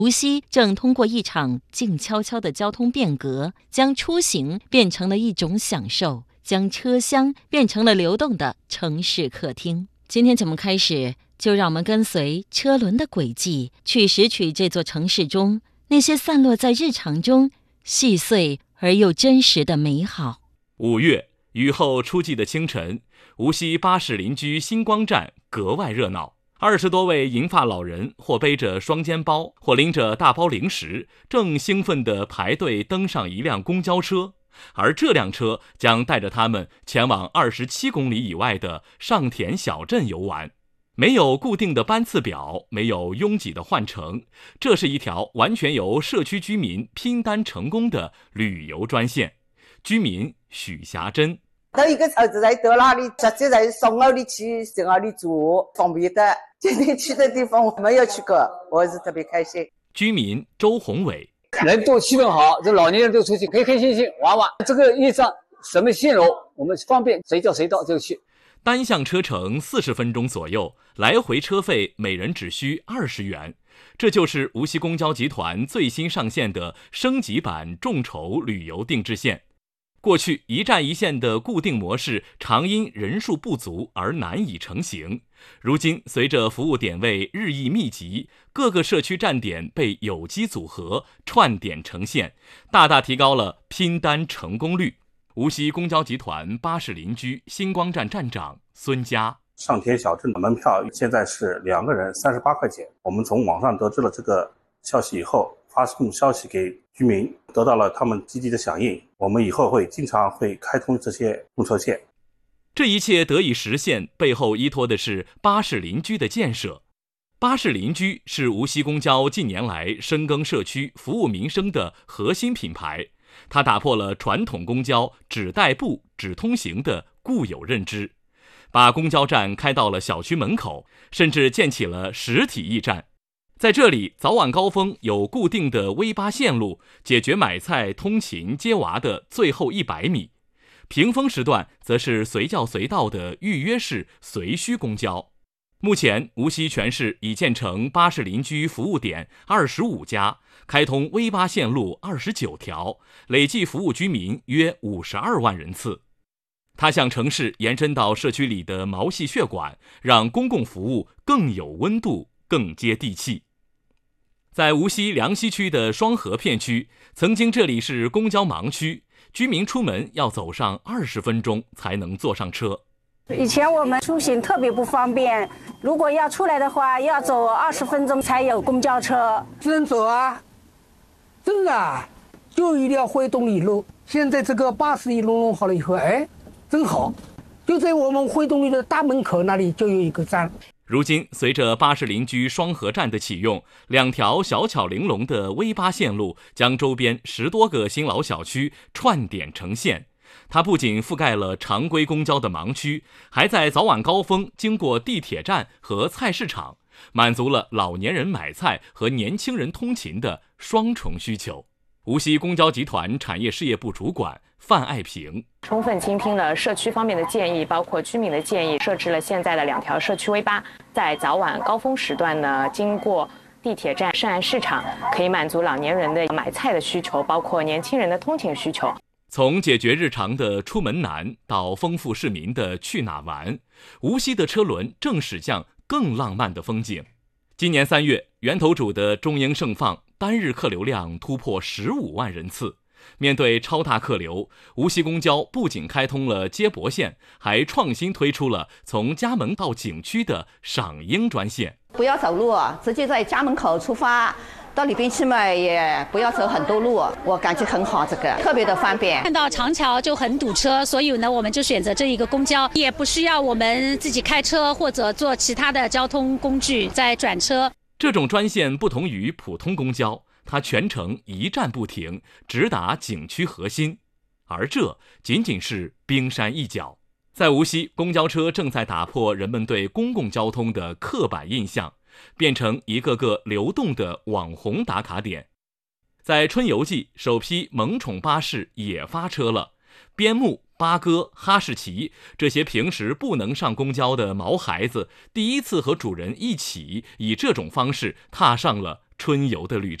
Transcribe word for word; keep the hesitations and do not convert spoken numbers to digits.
无锡正通过一场静悄悄的交通变革，将出行变成了一种享受，将车厢变成了流动的城市客厅。今天节目开始，就让我们跟随车轮的轨迹，去拾取这座城市中那些散落在日常中细碎而又真实的美好。 五月雨后初霁的清晨，无锡巴士邻居星光站格外热闹。二十多位银发老人，或背着双肩包，或拎着大包零食，正兴奋地排队登上一辆公交车，而这辆车将带着他们前往二十七公里以外的上田小镇游玩。没有固定的班次表，没有拥挤的换乘，这是一条完全由社区居民拼单成功的旅游专线。居民许霞珍： 到一个车子来到那里，直接在送到你去，在那里住，方便的。今天去的地方我没有去过，我是特别开心。 居民周宏伟： 人多气氛好，这老年人都出去开开心心玩玩。这个一上什么线路，我们方便谁叫谁到就去。 单向车程四十分钟左右，来回车费每人只需二十元。这就是无锡公交集团最新上线的升级版众筹旅游定制线。过去一站一线的固定模式常因人数不足而难以成型，如今随着服务点位日益密集，各个社区站点被有机组合串点成线，大大提高了拼单成功率。无锡公交集团巴士邻居星光站站长孙佳： 上田小镇的门票现在是两个人三十八块钱，我们从网上得知了这个消息以后，发送消息给居民，得到了他们积极的响应。我们以后会经常会开通这些公车线。 这一切得以实现，背后依托的是巴士邻居的建设。巴士邻居是无锡公交近年来深耕社区、服务民生的核心品牌。它打破了传统公交只代步、只通行的固有认知，把公交站开到了小区门口，甚至建起了实体驿站。在这里，早晚高峰有固定的 V 八 线路，解决买菜、通勤、接娃的最后一百米；平峰时段则是随叫随到的预约式随需公交。目前，无锡全市已建成巴士邻居服务点二十五家，开通 V 八 线路二十九条，累计服务居民约五十二万人次。它向城市延伸到社区里的毛细血管，让公共服务更有温度、更接地气。在无锡梁溪区的双河片区，曾经这里是公交盲区，居民出门要走上二十分钟才能坐上车。 以前我们出行特别不方便，如果要出来的话，要走二十分钟才有公交车。 只能走啊，真的啊，就一定要会动力路。现在这个巴士一弄弄好了以后，哎，真好，就在我们会动力的大门口那里就有一个站。 如今，随着巴士邻居双河站的启用，两条小巧玲珑的 V 八 线路将周边十多个新老小区串点成线。它不仅覆盖了常规公交的盲区，还在早晚高峰经过地铁站和菜市场，满足了老年人买菜和年轻人通勤的双重需求。无锡公交集团产业事业部主管范爱平： 充分倾听了社区方面的建议，包括居民的建议，设置了现在的两条社区 V 八，在早晚高峰时段呢，经过地铁站、盛安市场，可以满足老年人的买菜的需求，包括年轻人的通勤需求。 从解决日常的出门难到丰富市民的去哪玩，无锡的车轮正驶向更浪漫的风景。今年三月，源头渚的中英盛放单日客流量突破十五万人次。面对超大客流，无锡公交不仅开通了接驳线，还创新推出了从家门到景区的赏樱专线。 不要走路，直接在家门口出发，到里边去嘛，也不要走很多路，我感觉很好，这个特别的方便。 看到长桥就很堵车，所以呢，我们就选择这一个公交，也不需要我们自己开车或者坐其他的交通工具再转车。 这种专线不同于普通公交，它全程一站不停，直达景区核心，而这仅仅是冰山一角。在无锡，公交车正在打破人们对公共交通的刻板印象，变成一个个流动的网红打卡点。在春游季，首批萌宠巴士也发车了，边牧、八哥、哈士奇这些平时不能上公交的毛孩子，第一次和主人一起以这种方式踏上了春游的旅程。